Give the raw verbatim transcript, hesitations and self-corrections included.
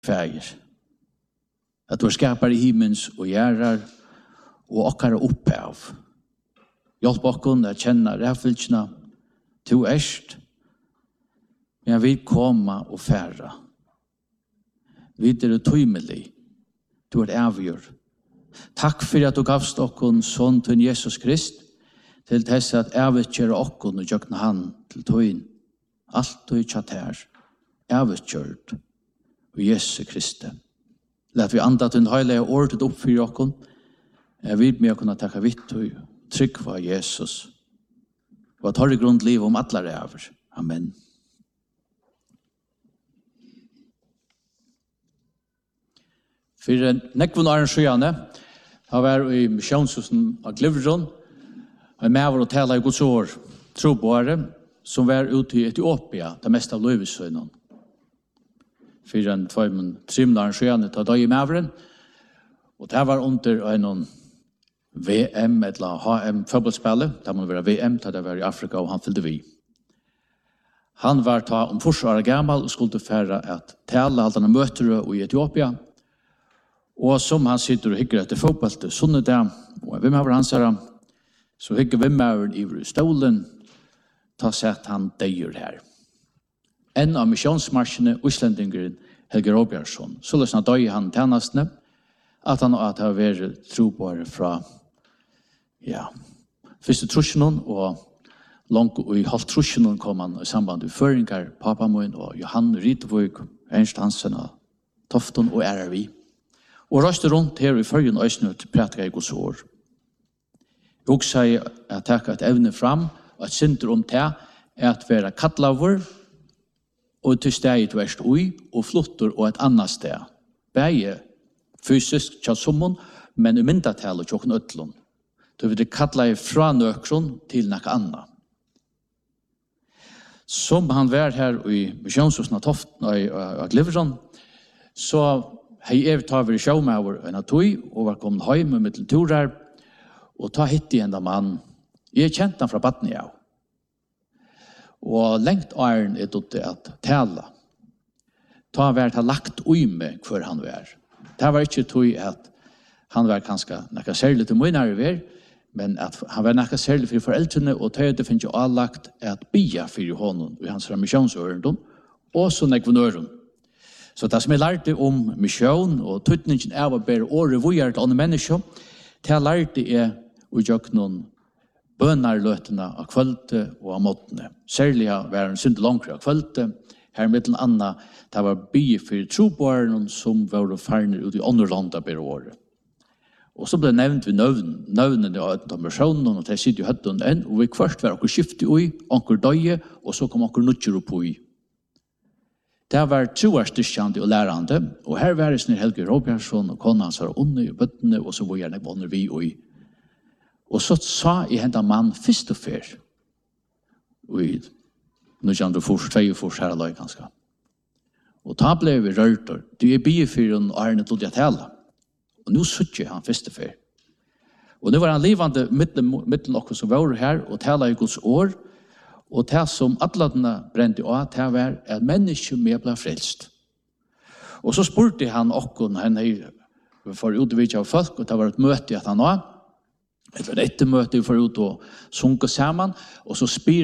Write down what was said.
fäger. At du skapar i himmens og gjerrar og okkara opphav. Hjelp okkon at kjenna rævfylkina to erst, men jeg vil komme og færa. Vi er tøymelig, du er avgjør. Takk for at du gavst okkon sånn til Jesus Krist, til tess at avgjør okkon og gjøkna han til tøyn. Alt og tjatt her, avgjørt og Jesus Kristi. Lät vi anda til en heilige ordet opp for okkon. Jeg vil med å kunne takka vitt og trygg for Jesus. Og at har i grunn liv om alle ræver. Amen. For nekvun Arne Sjøjane, har vært i misjonshusen av Glivron, og med var å tale i Guds år, trobare, som var ute i Etiopia, det meste av løyvesøgnen. For en tvøymen trimnaren Sjøjane ta dag i maveren, og det var under en V M eller H M fotbollspellet, det må være V M, det var i Afrika, og han fyllde vi. Han var ta om forsvaret gammal, og skulle fære at tale alt han møter i Etiopia, og som han sitter og hikker etter fotball til sunnedag, og hvem har han sier, så hikker hvem er i stolen, ta sett han deier her. En av missionsmarsjene, Øslendingeren Helge Råbjørsson, så løsna døy han tjenestene, at han at har vært trobare fra, ja, første trusjonen, og langt i halv trusjonen kom han i samband med føringar, Papamoen og Johan Rydvøk, Ernst Hansen og Tofton og R R V. Og røste rundt her i førgen øysnøt prater jeg Guds år. Jeg også sier at jeg tar et evne fram, og et synder om det er at være kattlaver, og til stedet verst ui, og flotter og et annet sted. Begge fysisk tja sommen, men i myndatallet tjokken øtlån. Da vil det kattla fra nøkron til noe annet. Som han var her i misjonshusen av Toften og Glivron, så hei jeg tar vi sjå med over en av tog, og var kommet hjem med til turer, og ta hitt i en av mann. Jeg kjente han fra Batnia. Og lengt æren er det at tala. Ta vært ha lagt ui med hver han var. Det var ikke tog at han var ganske nekka særlig til mye nære ver, men at han var nekka særlig for foreldrene, og det det finnes jo allagt at bia for honom i hans missionsørendom, og så nekvunøren. Så det som jeg lærte om mission og tøtningen av å bære året vujer til andre mennesker, det jeg lærte er å gjøre noen bønarløtene av kvølte og av måttene. Særlig var en synd langere av kvølte. Her mittelen Anna, det var bygge for trobaren som var ferner ut i andre land av bære året. Og så ble nevnt vi nøvn, nøvnene av personen, og det sitter jo høtten enn, og vi først var akkur skiftet ui, akkur døye, og så kom akkur nuttjer opp ui. Det var troarstyrkjande og lærande, og her var det Helge Råbjørsson og kona hans var under i bøttene, og så var gjerne under vi ui. Og så sa jeg hendt mann først og fyr, og nå kjenner du først, tvei og først her alai ganske. Og da ble vi rørt, du er byefyren og Arne til å tale. Og nå sutt han først og fyr. Og nå var han livande mittelen okkur som var her, og tala i Guds år, og det som atladene brente av, det var at mennesker med ble frelst. Og så spurte han okkur, han er for utvidget av folk, og det var et møte at han var, eller et ettermøte for ut og sunke sammen, og så spyr